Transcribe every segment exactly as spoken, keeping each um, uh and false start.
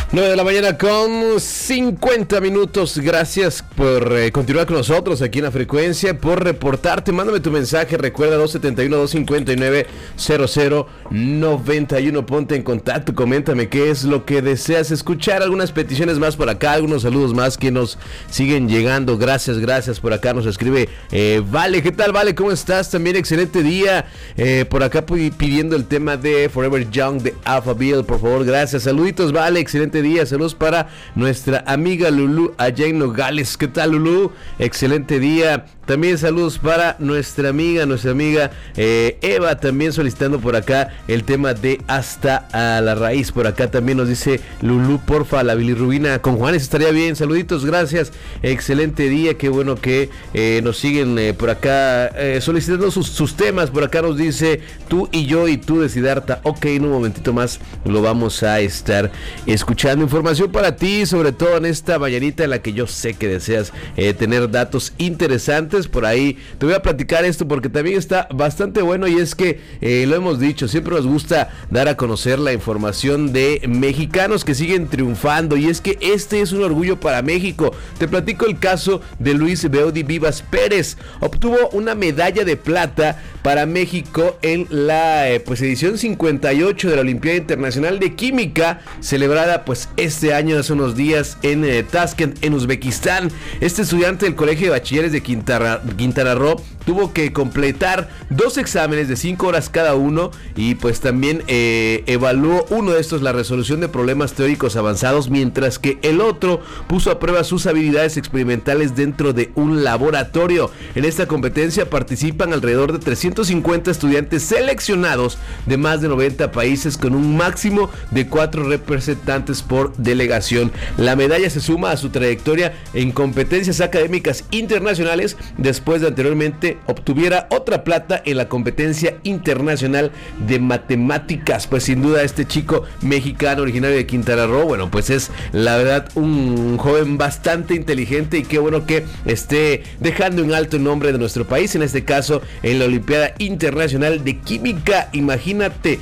nueve de la mañana con cincuenta minutos. Gracias por eh, continuar con nosotros aquí en la frecuencia, por reportarte. Mándame tu mensaje. Recuerda dos siete uno, dos cinco nueve, cero cero nueve uno. Ponte en contacto. Coméntame qué es lo que deseas escuchar. Algunas peticiones más por acá, algunos saludos más que nos siguen llegando. Gracias, gracias. Por acá nos escribe eh, Vale. ¿Qué tal, Vale? ¿Cómo estás? También excelente día. Eh, por acá pidiendo el tema de Forever Young de Alphaville. Por favor, gracias. Saluditos, Vale. Excelente día, saludos para nuestra amiga Lulú allá en Nogales. ¿Qué tal, Lulú? Excelente día. También saludos para nuestra amiga, nuestra amiga eh, Eva, también solicitando por acá el tema de Hasta a la Raíz. Por acá también nos dice Lulú, porfa, la bilirrubina con Juanes estaría bien. Saluditos, gracias. Excelente día, qué bueno que eh, nos siguen eh, por acá eh, solicitando sus, sus temas. Por acá nos dice Tú y Yo y Tú de Siddhartha. Ok, en un momentito más lo vamos a estar escuchando. Información para ti, sobre todo en esta mañanita en la que yo sé que deseas eh, tener datos interesantes. Por ahí te voy a platicar esto porque también está bastante bueno, y es que eh, lo hemos dicho, siempre nos gusta dar a conocer la información de mexicanos que siguen triunfando, y es que este es un orgullo para México. Te platico el caso de Luis Beudi Vivas Pérez. Obtuvo una medalla de plata para México en la eh, pues edición cincuenta y ocho de la Olimpiada Internacional de Química, celebrada pues este año, hace unos días, en eh, Tashkent, en Uzbekistán. Este estudiante del Colegio de Bachilleres de Quintana, Quintana Roo tuvo que completar dos exámenes de cinco horas cada uno, y pues también eh, evaluó uno de estos la resolución de problemas teóricos avanzados, mientras que el otro puso a prueba sus habilidades experimentales dentro de un laboratorio. En esta competencia participan alrededor de trescientos cincuenta estudiantes seleccionados de más de noventa países, con un máximo de cuatro representantes por delegación. La medalla se suma a su trayectoria en competencias académicas internacionales, después de anteriormente obtuviera otra plata en la competencia internacional de matemáticas. Pues sin duda este chico mexicano originario de Quintana Roo, bueno, pues es la verdad un joven bastante inteligente, y qué bueno que esté dejando en alto el nombre de nuestro país, en este caso en la Olimpiada Internacional de Química. Imagínate,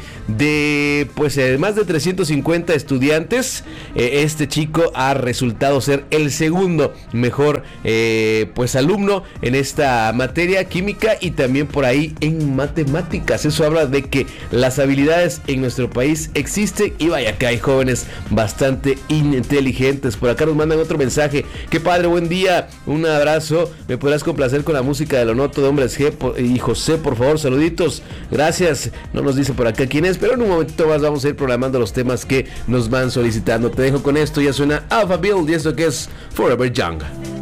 de pues eh, más de trescientos cincuenta estudiantes, eh, este chico ha resultado ser el segundo mejor eh, pues alumno en esta materia química, y también por ahí en matemáticas. Eso habla de que las habilidades en nuestro país existen, y vaya que hay jóvenes bastante inteligentes. Por acá nos mandan otro mensaje: qué padre, buen día, un abrazo, me podrás complacer con la música de Lo Noto de Hombres G y José, por favor, saluditos, gracias. No nos dice por acá quién es, pero en un momentito más vamos a ir programando los temas que nos van solicitando. Te dejo con esto, ya suena Alphaville, y esto que es Forever Young.